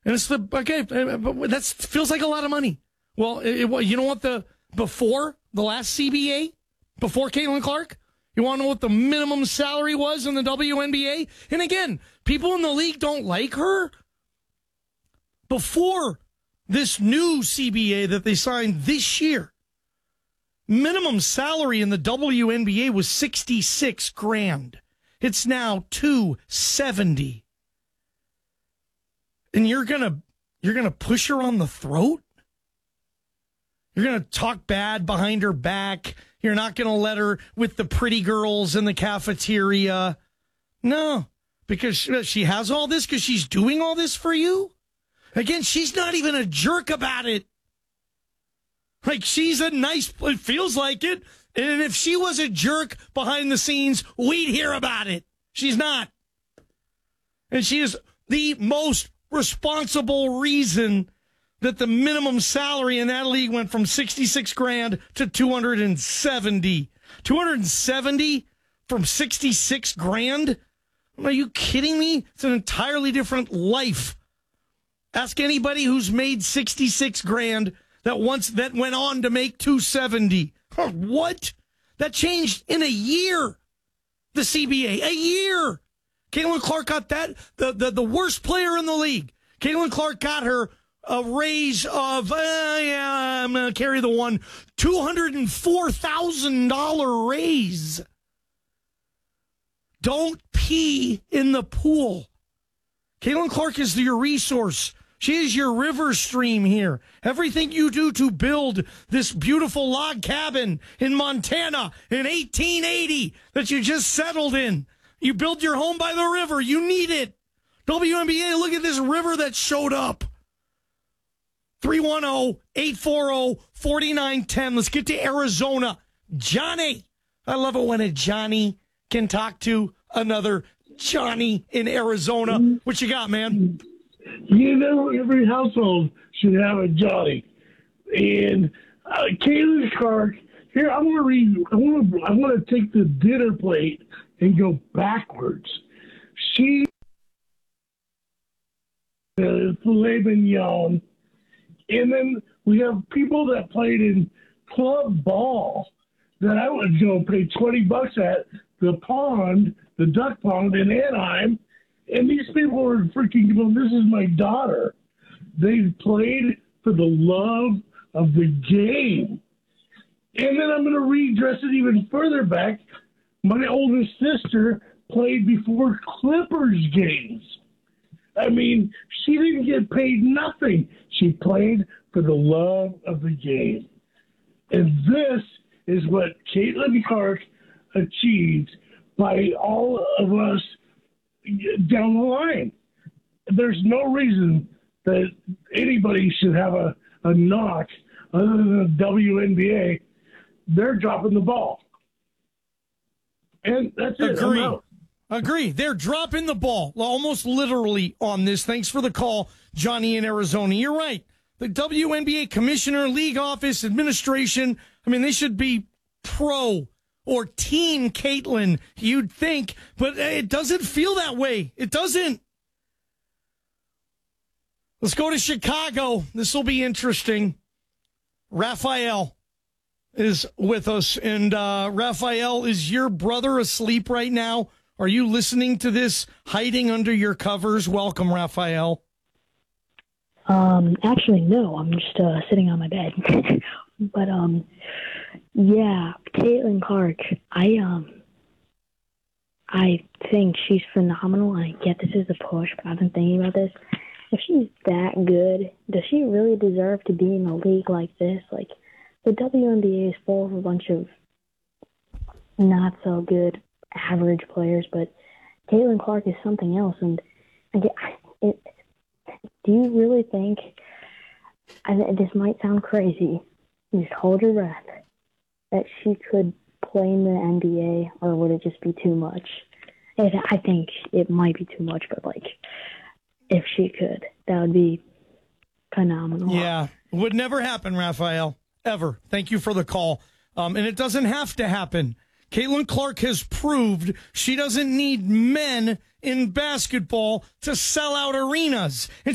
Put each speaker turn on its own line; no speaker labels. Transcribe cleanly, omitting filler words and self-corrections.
And it's but that feels like a lot of money. Well, you know what before the last CBA, before Caitlin Clark, you want to know what the minimum salary was in the WNBA? And again, people in the league don't like her. Before this new CBA that they signed this year, minimum salary in the WNBA was $66,000. It's now $270,000. And you're gonna push her on the throat? You're gonna talk bad behind her back. You're not gonna let her with the pretty girls in the cafeteria. No, because she has all this because she's doing all this for you. Again, she's not even a jerk about it. Like, she's it feels like it. And if she was a jerk behind the scenes, we'd hear about it. She's not. And she is the most responsible reason that the minimum salary in that league went from $66,000 to $270,000. $270,000 from $66,000? Are you kidding me? It's an entirely different life. Ask anybody who's made $66,000 that went on to make $270,000. What? That changed in a year. The CBA, a year. Caitlin Clark got that, the worst player in the league. Caitlin Clark got her a raise of, I'm going to carry the one, $204,000 raise. Don't pee in the pool. Caitlin Clark is your resource. She is your river stream here. Everything you do to build this beautiful log cabin in Montana in 1880 that you just settled in. You build your home by the river. You need it. WNBA, look at this river that showed up. 310-840-4910. Let's get to Arizona. Johnny. I love it when a Johnny can talk to another Johnny in Arizona. What you got, man?
You know, every household should have a Johnny. And Caitlin Clark, here, I want to take the dinner plate and go backwards. She filet mignon. And then we have people that played in club ball that I would go pay $20 at the duck pond in Anaheim. And these people were freaking, well, this is my daughter. They played for the love of the game. And then I'm going to redress it even further back. My oldest sister played before Clippers games. I mean, she didn't get paid nothing. She played for the love of the game. And this is what Caitlin Clark achieved by all of us down the line. There's no reason that anybody should have a knock other than the WNBA. They're dropping the ball. And that's it.
Agree. They're dropping the ball, almost literally, on this. Thanks for the call, Johnny in Arizona. You're right. The WNBA commissioner, league office, administration, I mean, they should be pro or team Caitlin, you'd think, but it doesn't feel that way. It doesn't. Let's go to Chicago. This will be interesting. Raphael is with us. And Raphael, is your brother asleep right now? Are you listening to this hiding under your covers? Welcome, Raphael.
Actually, no. I'm just sitting on my bed. But yeah, Caitlin Clark. I think she's phenomenal. I get this is a push, but I've been thinking about this. If she's that good, does she really deserve to be in a league like this? Like, the WNBA is full of a bunch of not so good average players, but Caitlin Clark is something else. And do you really think, this might sound crazy, just hold your breath, that she could play in the NBA, or would it just be too much? I think it might be too much, but like, if she could, that would be phenomenal.
Yeah, would never happen, Raphael, ever. Thank you for the call. And it doesn't have to happen. Caitlin Clark has proved she doesn't need men in basketball to sell out arenas.